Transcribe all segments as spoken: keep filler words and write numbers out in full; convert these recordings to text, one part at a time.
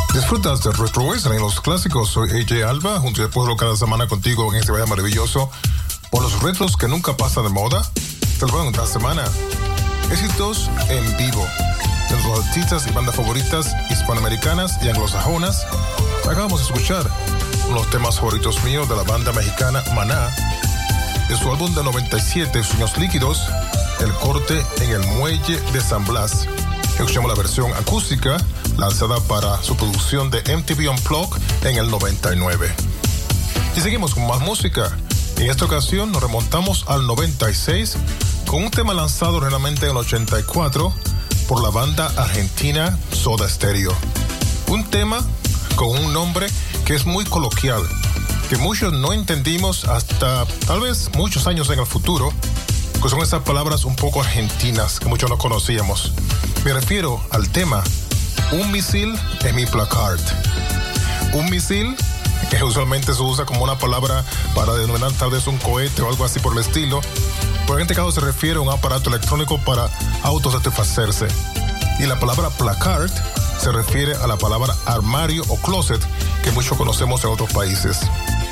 Disfrutas de Retro Western en los clásicos. Soy A J Alba, junto al pueblo cada semana contigo en este viaje maravilloso por los retros que nunca pasan de moda. Te lo pongo esta semana. Éxitos en vivo de los artistas y bandas favoritas hispanoamericanas y anglosajonas. Acabamos de escuchar uno de los temas favoritos míos de la banda mexicana Maná, de su álbum de noventa y siete, Sueños Líquidos, El Corte en el Muelle de San Blas. Escuchamos la versión acústica lanzada para su producción de M T V Unplugged en el noventa y nueve. Y seguimos con más música. En esta ocasión nos remontamos al noventa y seis con un tema lanzado realmente en el ochenta y cuatro por la banda argentina Soda Stereo. Un tema con un nombre que es muy coloquial, que muchos no entendimos hasta tal vez muchos años en el futuro, que son esas palabras un poco argentinas que muchos no conocíamos. Me refiero al tema Un misil en mi placard. Un misil que usualmente se usa como una palabra para denominar tal vez un cohete o algo así por el estilo, pero en este caso se refiere a un aparato electrónico para autosatisfacerse. Y la palabra placard se refiere a la palabra armario o closet que muchos conocemos en otros países.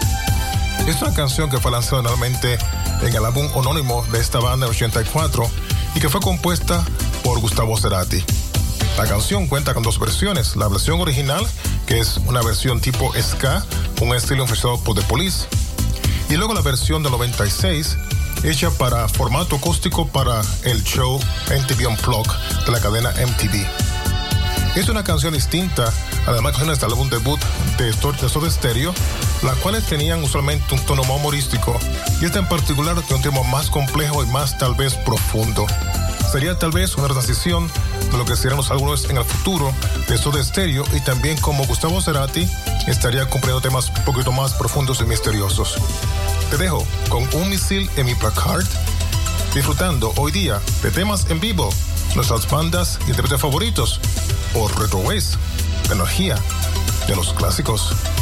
Es una canción que fue lanzada normalmente en el álbum homónimo de esta banda en ochenta y cuatro y que fue compuesta por Gustavo Cerati. La canción cuenta con dos versiones, la versión original, que es una versión tipo ska, un estilo influenciado por The Police, y luego la versión del noventa y seis, hecha para formato acústico para el show M T V Unplugged de la cadena M T V. Es una canción distinta, además que es el álbum debut de Soda Stereo, las cuales tenían usualmente un tono más humorístico, y esta en particular tiene un tema más complejo y más tal vez profundo. Sería tal vez una transición de lo que serían los álbumes en el futuro de Soda Stereo, y también como Gustavo Cerati estaría cumpliendo temas un poquito más profundos y misteriosos. Te dejo con Un misil en mi placard, disfrutando hoy día de temas en vivo, nuestras bandas y intérpretes favoritos por Retro Waves, la energía de los clásicos.